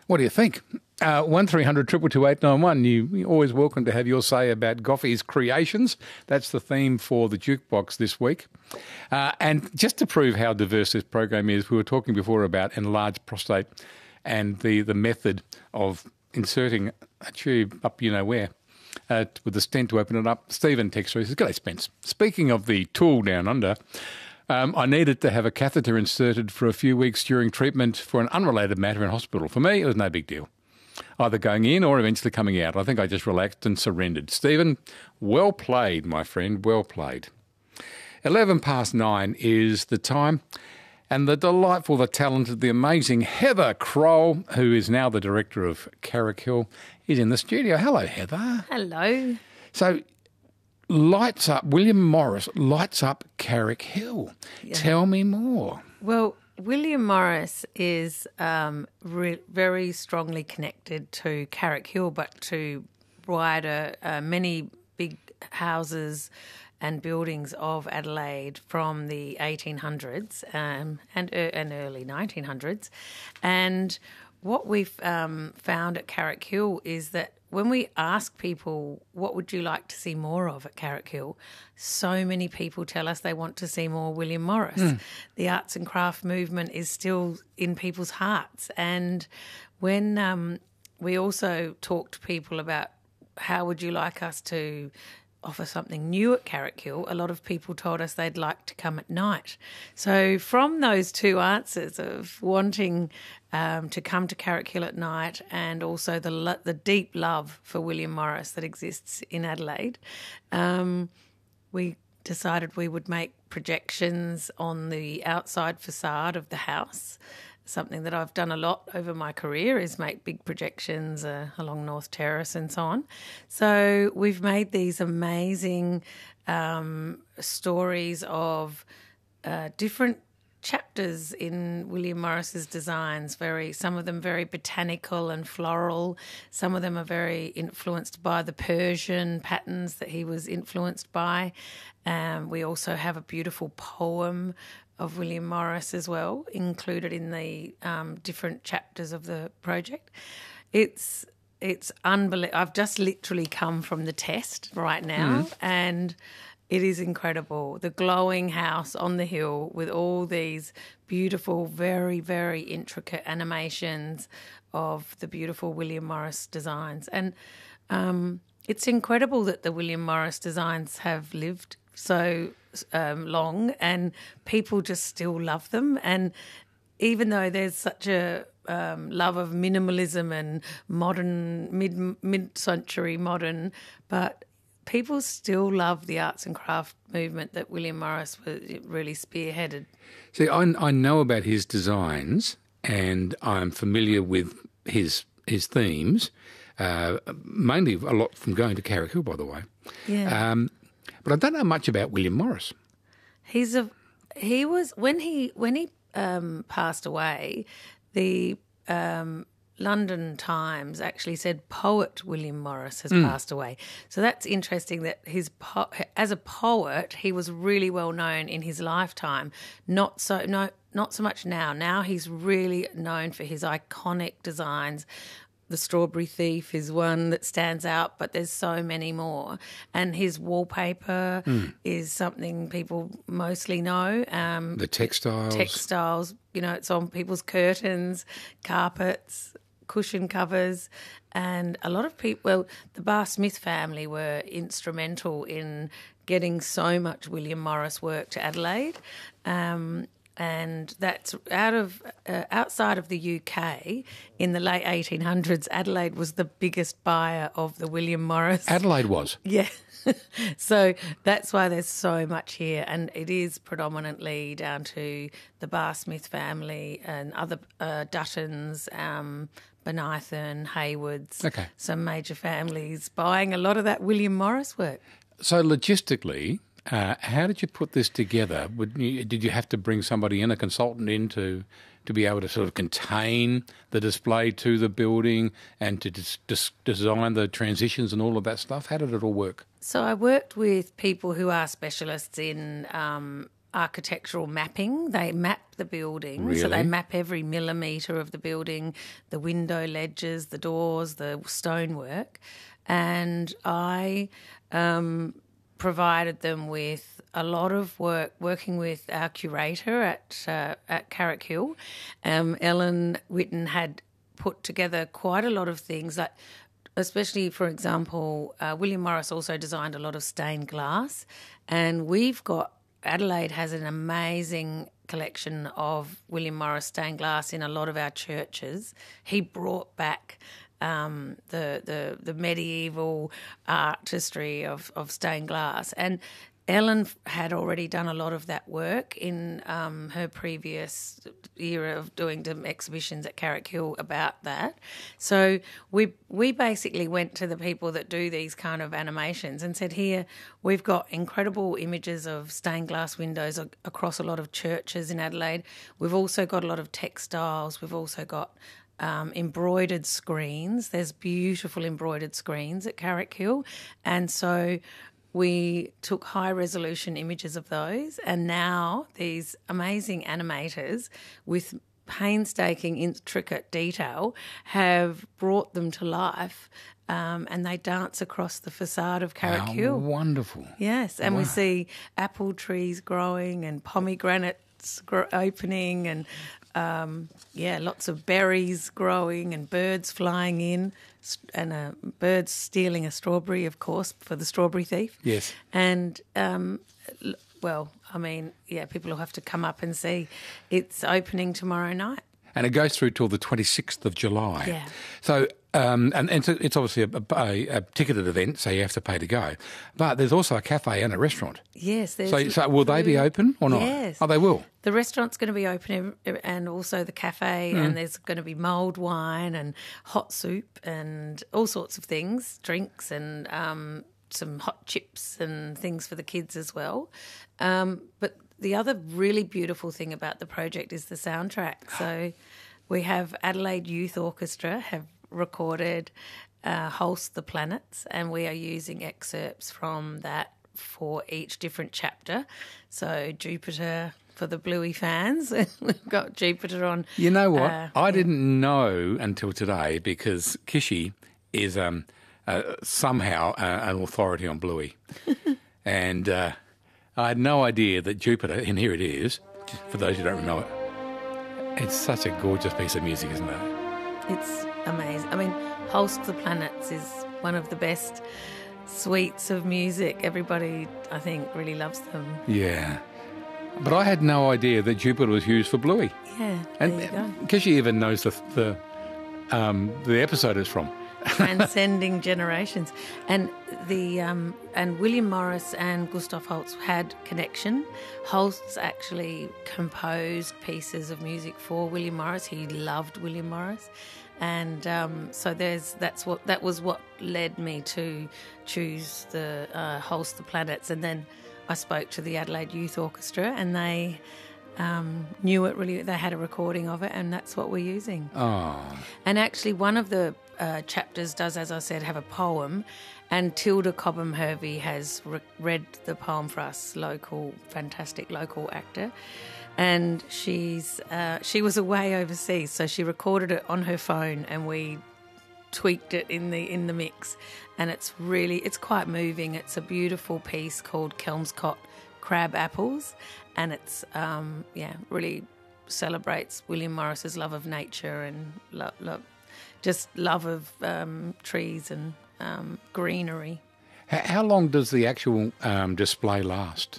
What do you think? 1300 222 891. You're always welcome to have your say about Goffy's creations. That's the theme for the Jukebox this week. And just to prove how diverse this program is, we were talking before about enlarged prostate and the method of inserting a tube up you-know-where with a stent to open it up. Stephen texts through. He says, "G'day, Spence. Speaking of the tool down under, I needed to have a catheter inserted for a few weeks during treatment for an unrelated matter in hospital. For me, it was no big deal, either going in or eventually coming out. I think I just relaxed and surrendered." Stephen, well played, my friend, well played. 9:11 is the time, and the delightful, the talented, the amazing Heather Kroll, who is now the director of Carrick Hill, is in the studio. Hello, Heather. Hello. So, lights up, William Morris lights up Carrick Hill. Yeah. Tell me more. Well, William Morris is very strongly connected to Carrick Hill, but to wider, many big houses and buildings of Adelaide from the 1800s and early 1900s. And what we've found at Carrick Hill is that when we ask people, what would you like to see more of at Carrick Hill, so many people tell us they want to see more William Morris. The arts and craft movement is still in people's hearts. And when we also talk to people about how would you like us to offer something new at Carrick Hill, a lot of people told us they'd like to come at night. So from those two answers of wanting to come to Carrick Hill at night and also the deep love for William Morris that exists in Adelaide, we decided we would make projections on the outside facade of the house. Something that I've done a lot over my career is make big projections along North Terrace and so on. So we've made these amazing stories of different chapters in William Morris's designs, some of them very botanical and floral. Some of them are very influenced by the Persian patterns that he was influenced by. We also have a beautiful poem of William Morris as well, included in the different chapters of the project. It's unbelievable. I've just literally come from the test right now, and it is incredible. The glowing house on the hill with all these beautiful, very, very intricate animations of the beautiful William Morris designs. And it's incredible that the William Morris designs have lived so long and people just still love them. And even though there's such a love of minimalism and modern, mid-century modern, but people still love the arts and craft movement that William Morris really spearheaded. See, I know about his designs and I'm familiar with his themes, mainly a lot from going to Carrick Hill, by the way. Yeah. But I don't know much about William Morris. He was when he passed away, the London Times actually said poet William Morris has passed away. So that's interesting that as a poet, he was really well known in his lifetime. Not so much now. Now he's really known for his iconic designs. The Strawberry Thief is one that stands out, but there's so many more. And his wallpaper is something people mostly know. The textiles. It's on people's curtains, carpets, cushion covers. And a lot of people, the Barr Smith family were instrumental in getting so much William Morris work to Adelaide. And that's outside of the UK in the late 1800s, Adelaide was the biggest buyer of the William Morris. Adelaide was? Yeah. So that's why there's so much here, and it is predominantly down to the Barr Smith family and other Duttons, Benython, Haywoods, some major families buying a lot of that William Morris work. So logistically, how did you put this together? Did you have to bring somebody in, a consultant in, to be able to sort of contain the display to the building and to design the transitions and all of that stuff? How did it all work? So I worked with people who are specialists in architectural mapping. They map the building. Really? So they map every millimetre of the building, the window ledges, the doors, the stonework. And I provided them with a lot of work working with our curator at Carrick Hill. Ellen Whitten had put together quite a lot of things, like especially, for example, William Morris also designed a lot of stained glass, and Adelaide has an amazing collection of William Morris stained glass in a lot of our churches. He brought back the medieval artistry of stained glass, and Ellen had already done a lot of that work in her previous era of doing exhibitions at Carrick Hill about that. So we basically went to the people that do these kind of animations and said, here, we've got incredible images of stained glass windows across a lot of churches in Adelaide. We've also got a lot of textiles. We've also got embroidered screens. There's beautiful embroidered screens at Carrick Hill. And so we took high-resolution images of those, and now these amazing animators with painstaking, intricate detail have brought them to life, and they dance across the facade of Carrick Hill. Wonderful. Yes, and we see apple trees growing and pomegranates opening and, lots of berries growing and birds flying in, and birds stealing a strawberry, of course, for the strawberry thief. Yes. And, people will have to come up and see. It's opening tomorrow night. And it goes through till the 26th of July. Yeah. So, and it's obviously a ticketed event, so you have to pay to go. But there's also a cafe and a restaurant. Yes. So will they be open or not? Yes. Oh, they will. The restaurant's going to be open, and also the cafe, and there's going to be mulled wine and hot soup and all sorts of things, drinks and some hot chips and things for the kids as well. But the other really beautiful thing about the project is the soundtrack. So we have Adelaide Youth Orchestra have recorded Holst the Planets, and we are using excerpts from that for each different chapter. So Jupiter for the Bluey fans. We've got Jupiter on. You know what? I didn't know until today, because Kishi is somehow an authority on Bluey. And I had no idea that Jupiter, and here it is, for those who don't know it, it's such a gorgeous piece of music, isn't it? It's amazing. I mean, Holst the Planets is one of the best suites of music. Everybody, I think, really loves them. Yeah. But I had no idea that Jupiter was used for Bluey. Yeah, and there you go. Kishi even knows the episode it's from. Transcending generations. And and William Morris and Gustav Holst had connection. Holst actually composed pieces of music for William Morris. He loved William Morris. And so that was what led me to choose the Holst the Planets. And then I spoke to the Adelaide Youth Orchestra, and they knew it really. They had a recording of it, and that's what we're using. Oh. And actually, one of the chapters does, as I said, have a poem, and Tilda Cobham Hervey has read the poem for us, fantastic local actor. And she was away overseas, so she recorded it on her phone, and we tweaked it in the mix, and it's quite moving. It's a beautiful piece called Kelmscott Crab Apples, and it's really celebrates William Morris's love of nature and love of trees and greenery. How long does the actual display last?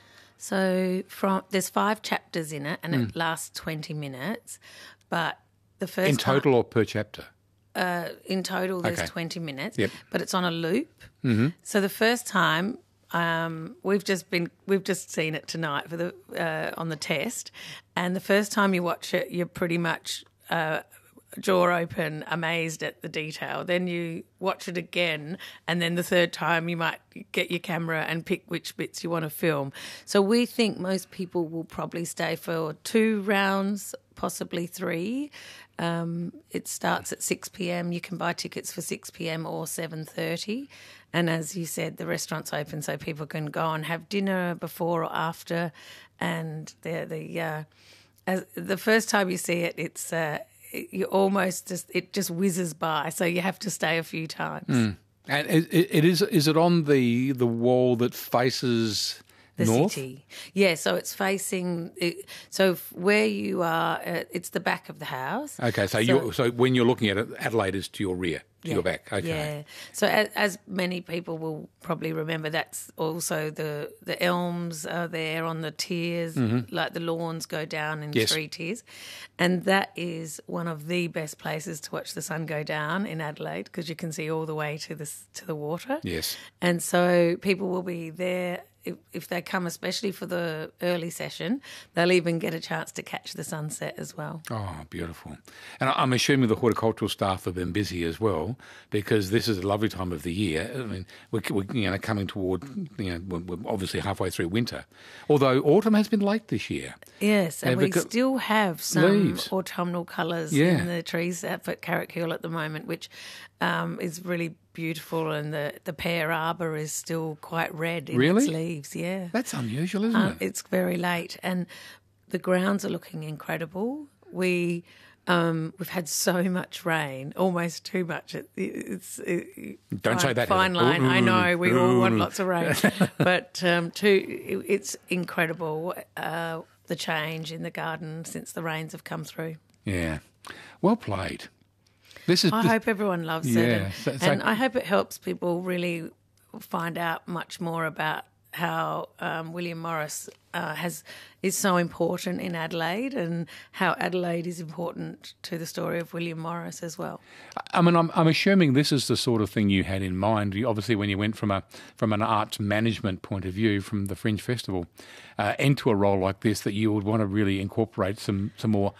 So there's 5 chapters in it, and it lasts 20 minutes. But the first in total or per chapter? In total, there's 20 minutes. Yep. But it's on a loop. Mm-hmm. So the first time, we've just seen it tonight for on the test, and the first time you watch it, you're pretty much jaw open, amazed at the detail. Then you watch it again, and then the third time you might get your camera and pick which bits you want to film. So we think most people will probably stay for 2 rounds, possibly 3. It starts at 6 p.m. You can buy tickets for 6 p.m. or 7:30. And as you said, the restaurant's open so people can go and have dinner before or after. And as the first time you see it, it's you almost it just whizzes by. So you have to stay a few times. And is it on the wall that faces The north? city. Yeah, so it's facing. So where you are, it's the back of the house. Okay, so when you're looking at it, Adelaide is to your rear, to your back. Okay. Yeah. So as many people will probably remember, that's also the elms are there on the tiers, like the lawns go down in 3 tiers. And that is one of the best places to watch the sun go down in Adelaide because you can see all the way to the water. Yes. And so people will be there. If they come, especially for the early session, they'll even get a chance to catch the sunset as well. Oh, beautiful. And I'm assuming the horticultural staff have been busy as well because this is a lovely time of the year. I mean, we're coming toward, we're obviously halfway through winter, although autumn has been late this year. Yes, and we still have some leaves. autumnal colours in the trees up at Carrick Hill at the moment, which is really beautiful, and the pear arbour is still quite red in its leaves. Yeah, that's unusual, isn't it? It's very late, and the grounds are looking incredible. We've had so much rain, almost too much. Don't say that. Fine line. I know we all want lots of rain, but it's incredible the change in the garden since the rains have come through. Yeah, well played. I hope everyone loves it, and I hope it helps people really find out much more about how William Morris is so important in Adelaide, and how Adelaide is important to the story of William Morris as well. I mean, I'm assuming this is the sort of thing you had in mind. Obviously, when you went from an arts management point of view from the Fringe Festival into a role like this, that you would want to really incorporate some more